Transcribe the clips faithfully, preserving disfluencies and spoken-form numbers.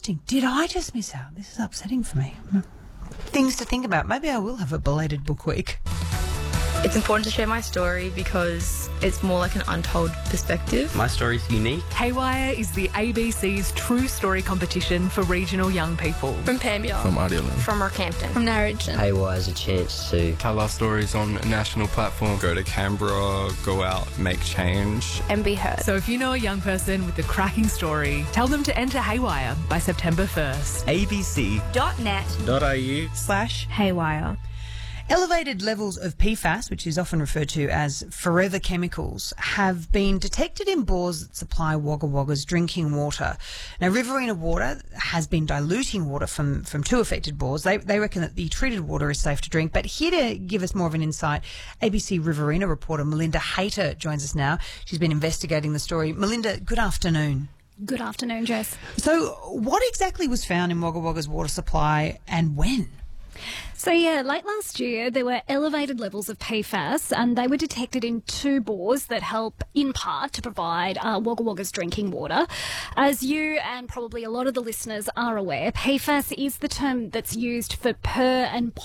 Did I just miss out? This is upsetting for me. Things to think about. Maybe I will have a belated book week. It's important to share my story because it's more like an untold perspective. My story's unique. Haywire is the A B C's True Story competition for regional young people. From Pambia. From Ardelan. From Rockhampton. From Narrogin. Haywire is a chance to tell our stories on a national platform. Go to Canberra, go out, make change. And be heard. So if you know a young person with a cracking story, tell them to enter Haywire by September first. abc.net.au slash Haywire. Elevated levels of P FAS, which is often referred to as forever chemicals, have been detected in bores that supply Wagga Wagga's drinking water. Now, Riverina Water has been diluting water from, from two affected bores. They, they reckon that the treated water is safe to drink. But here to give us more of an insight, A B C Riverina reporter Melinda Hayter joins us now. She's been investigating the story. Melinda, good afternoon. Good afternoon, Jess. So what exactly was found in Wagga Wagga's water supply and when? So, yeah, late last year there were elevated levels of P FAS and they were detected in two bores that help, in part, to provide uh, Wagga Wagga's drinking water. As you and probably a lot of the listeners are aware, P FAS is the term that's used for per- and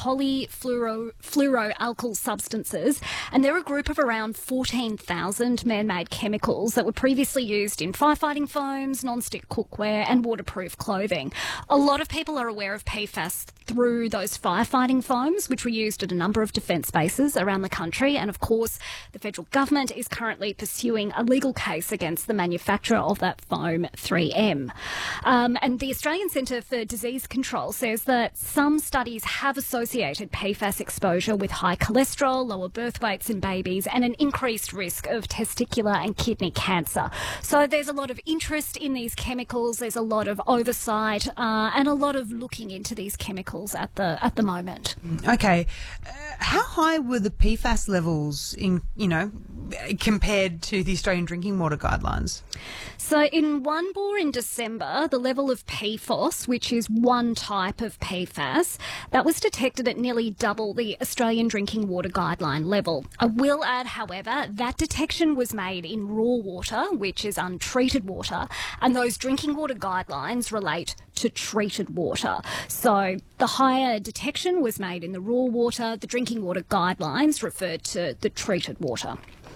polyfluoroalkyl substances, and they're a group of around fourteen thousand man-made chemicals that were previously used in firefighting foams, non-stick cookware and waterproof clothing. A lot of people are aware of P FAS through those firefighting foams, which were used at a number of defence bases around the country. And of course, the federal government is currently pursuing a legal case against the manufacturer of that foam, three M. Um, and the Australian Centre for Disease Control says that some studies have associated P FAS exposure with high cholesterol, lower birth weights in babies, and an increased risk of testicular and kidney cancer. So there's a lot of interest in these chemicals. There's a lot of oversight uh, and a lot of looking into these chemicals at the at the moment. Okay, uh, how high were the P FAS levels in, you know, compared to the Australian Drinking Water Guidelines? So in one bore in December, the level of P FOS, which is one type of P FAS, that was detected at nearly double the Australian Drinking Water Guideline level. I will add, however, that detection was made in raw water, which is untreated water, and those drinking water guidelines relate to treated water. So the higher detection was made in the raw water. The drinking water guidelines referred to the treated water.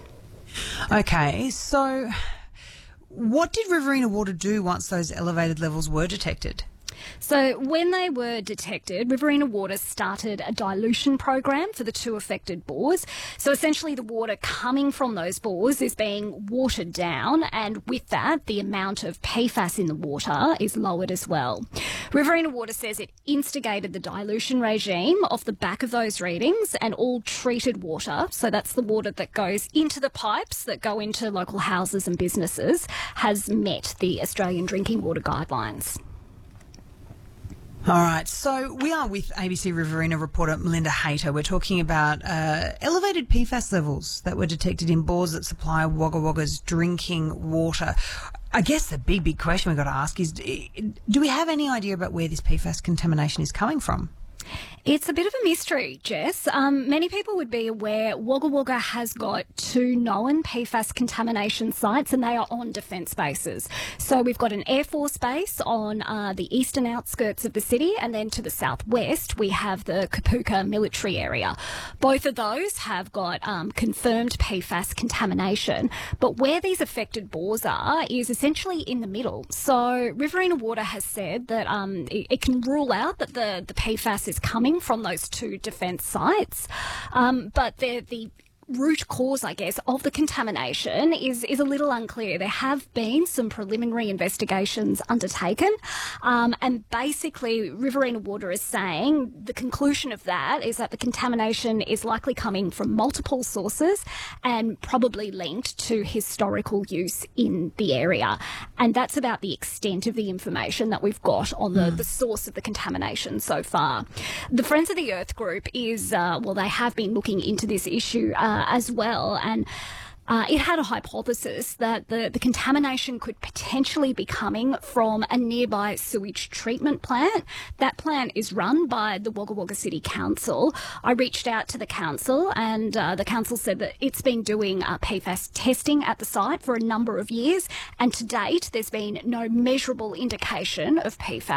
Okay, so what did Riverina Water do once those elevated levels were detected? So when they were detected, Riverina Water started a dilution program for the two affected bores. So essentially the water coming from those bores is being watered down, and with that the amount of P FAS in the water is lowered as well. Riverina Water says it instigated the dilution regime off the back of those readings, and all treated water, so that's the water that goes into the pipes that go into local houses and businesses, has met the Australian Drinking Water Guidelines. All right, so we are with A B C Riverina reporter Melinda Hayter. We're talking about uh, elevated P FAS levels that were detected in bores that supply Wagga Wagga's drinking water. I guess the big, big question we've got to ask is, do we have any idea about where this P FAS contamination is coming from? It's a bit of a mystery, Jess. Um, many people would be aware Wagga Wagga has got two known P FAS contamination sites, and they are on defence bases. So we've got an Air Force base on uh, the eastern outskirts of the city, and then to the southwest we have the Kapooka military area. Both of those have got um, confirmed P FAS contamination, but where these affected bores are is essentially in the middle. So Riverina Water has said that um, it, it can rule out that the, the P FAS is coming from those two defence sites, um, but the the root cause, I guess, of the contamination is is a little unclear. There have been some preliminary investigations undertaken, um, and basically Riverina Water is saying the conclusion of that is that the contamination is likely coming from multiple sources and probably linked to historical use in the area. And that's about the extent of the information that we've got on the, mm. the source of the contamination so far. The Friends of the Earth group is, uh, well, they have been looking into this issue uh, Uh, as well, and Uh, it had a hypothesis that the, the contamination could potentially be coming from a nearby sewage treatment plant. That plant is run by the Wagga Wagga City Council. I reached out to the council, and uh, the council said that it's been doing uh, P FAS testing at the site for a number of years, and to date there's been no measurable indication of P FAS